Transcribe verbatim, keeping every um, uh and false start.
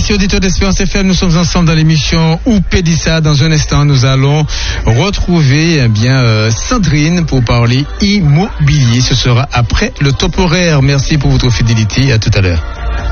Merci auditeurs d'Espérance F M, nous sommes ensemble dans l'émission Ou Pédissa. Dans un instant, nous allons retrouver eh bien euh, Sandrine pour parler immobilier. Ce sera après le top horaire. Merci pour votre fidélité et à tout à l'heure.